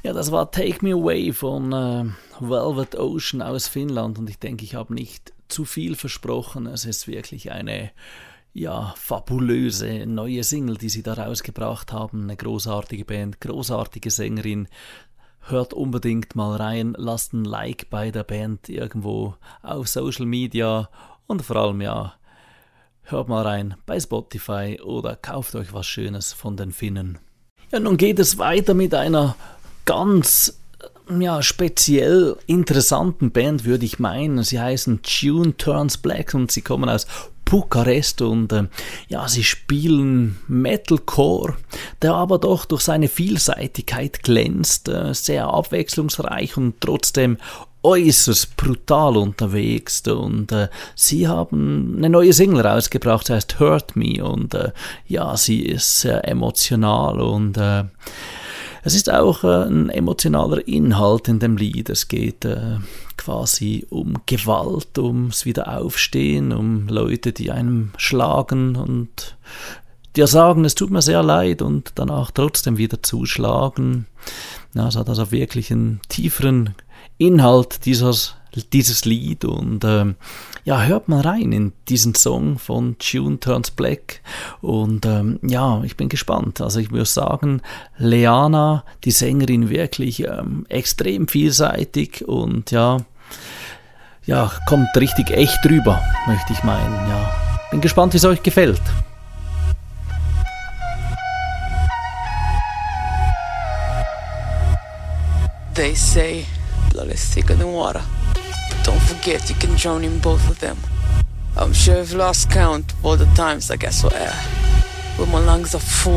Ja, das war Take Me Away von Velvet Ocean aus Finnland und ich denke, ich habe nicht zu viel versprochen. Es ist wirklich eine fabulöse neue Single, die sie da rausgebracht haben. Eine großartige Band, großartige Sängerin. Hört unbedingt mal rein, lasst ein Like bei der Band irgendwo auf Social Media und vor allem hört mal rein bei Spotify oder kauft euch was Schönes von den Finnen. Ja, nun geht es weiter mit einer ganz speziell interessanten Band, würde ich meinen. Sie heißen June Turns Black und sie kommen aus Bukarest und sie spielen Metalcore, der aber doch durch seine Vielseitigkeit glänzt, sehr abwechslungsreich und trotzdem äußerst brutal unterwegs und sie haben eine neue Single rausgebracht, sie heißt Hurt Me und sie ist sehr emotional und es ist auch ein emotionaler Inhalt in dem Lied. Es geht quasi um Gewalt, ums Wiederaufstehen, um Leute, die einem schlagen und dir sagen, es tut mir sehr leid und danach trotzdem wieder zuschlagen. Ja, es hat also wirklich einen tieferen Inhalt, dieses Lied und hört mal rein in diesen Song von June Turns Black und ich bin gespannt. Also ich muss sagen, Leana, die Sängerin, wirklich extrem vielseitig und kommt richtig echt rüber, möchte ich meinen. Ja, bin gespannt, wie es euch gefällt. They say blood is thicker than water. Don't forget you can drown in both of them. I'm sure I've lost count of all the times I guess with my lungs are full